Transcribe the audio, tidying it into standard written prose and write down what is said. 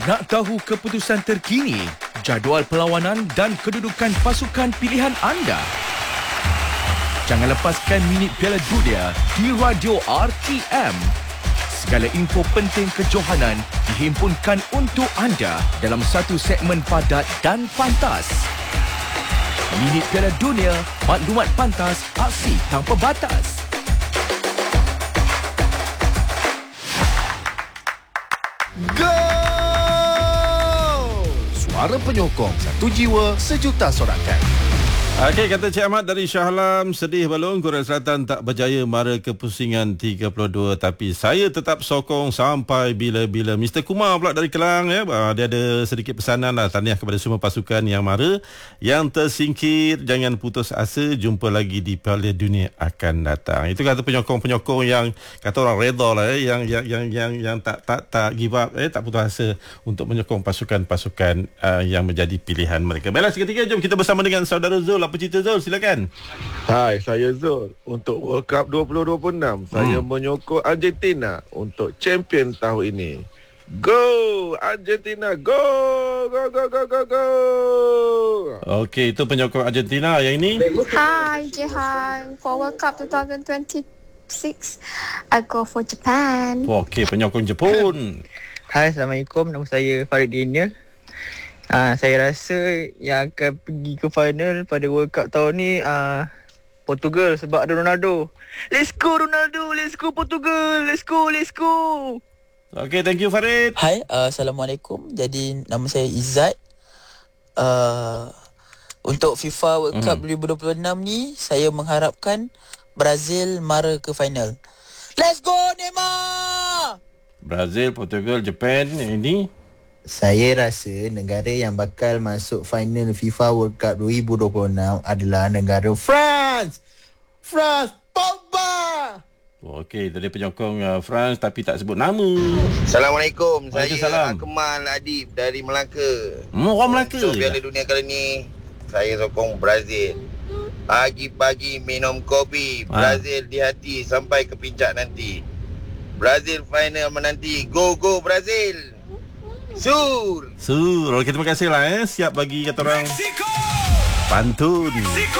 Nak tahu keputusan terkini, jadual perlawanan dan kedudukan pasukan pilihan anda? Jangan lepaskan minit Piala Dunia di Radio RTM. Segala info penting kejohanan dihimpunkan untuk anda dalam satu segmen padat dan pantas. Minit Piala Dunia, maklumat pantas, aksi tanpa batas. Go! Suara penyokong, satu jiwa, sejuta sorakan. Okey, kata Cik Ahmad dari Shah Alam, sedih balong Korea Selatan tak berjaya mara ke pusingan 32, tapi saya tetap sokong sampai bila-bila. Mr. Kumar pula dari Kelang, ya, dia ada sedikit pesanan lah. Tahniah kepada semua pasukan yang mara, yang tersingkir, jangan putus asa, jumpa lagi di Piala Dunia akan datang. Itu kata penyokong-penyokong yang kata orang reda lah, yang tak give up, tak putus asa untuk menyokong pasukan-pasukan yang menjadi pilihan mereka. Baiklah, seketika jom kita bersama dengan saudara Zul. Apa cerita Zul? Silakan. Hai, saya Zul. Untuk World Cup 2026, saya menyokong Argentina untuk champion tahun ini. Go Argentina, go! Go, go, go, go, go! Okey, itu penyokong Argentina. Yang ini? Hi, Jehan. For World Cup 2026, I go for Japan. Okey, penyokong Jepun. Hai, Assalamualaikum. Nama saya Farid Daniel. Saya rasa yang akan pergi ke final pada World Cup tahun ni Portugal, sebab ada Ronaldo. Let's go Ronaldo, let's go Portugal, let's go, let's go. Okay, thank you Farid. Hai, Assalamualaikum. Jadi nama saya Izzat. Untuk FIFA World Cup 2026 ni, saya mengharapkan Brazil mara ke final. Let's go Neymar! Brazil, Portugal, Japan, ini saya rasa negara yang bakal masuk final FIFA World Cup 2026 adalah negara France. France, Pogba. Okey, dari penyokong France tapi tak sebut nama. Assalamualaikum. Saya Akmal Adib dari Melaka. Orang Melaka. Untuk Piala Dunia kali ni, saya sokong Brazil. Pagi-pagi minum kopi, Brazil di hati sampai ke pincak nanti. Brazil final menanti. Go go Brazil. Sur. Okey, terima kasih lah Siap bagi kata orang Mexico. Pantun. Mexico.